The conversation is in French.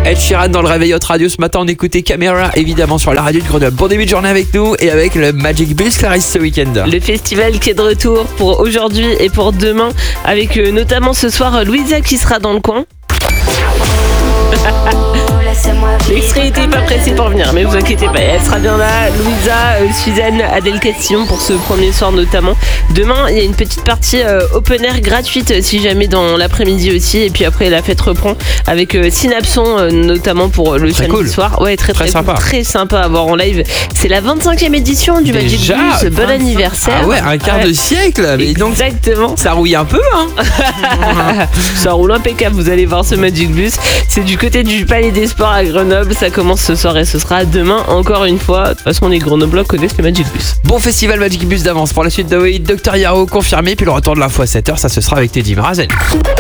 Ed Sheeran dans le réveil Hot Radio. Ce matin, on écoutait Camera, évidemment, sur la radio de Grenoble. Bon début de journée avec nous et avec le Magic Bus Clarisse ce week-end. Le festival qui est de retour pour aujourd'hui et pour demain, avec notamment ce soir Louisa qui sera dans le coin. L'extrait était pas pressé pour venir, mais vous inquiétez pas, elle sera bien là. Louisa, Suzanne, Adèle Castillon pour ce premier soir notamment. Demain, il y a une petite partie open air gratuite si jamais dans l'après-midi aussi. Et puis après, la fête reprend avec Synapson notamment pour le samedi cool. soir. Ouais, très sympa. cool, très sympa à voir en live. C'est la 25e édition du Magic Déjà, Bus. Bon anniversaire. Ah ouais, un quart de siècle. Mais donc, exactement. ça rouille un peu, hein. Ça roule impeccable, vous allez voir ce Magic Bus. C'est du côté du Palais des Sports à Grenoble. Ça commence ce soir et ce sera demain encore une fois. De toute façon, les Grenoblois connaissent le Magic Bus. Bon festival Magic Bus d'avance pour la suite de Dr Yaro confirmé. Puis le retour de l'info à 7h, ça ce sera avec Teddy Mrazen.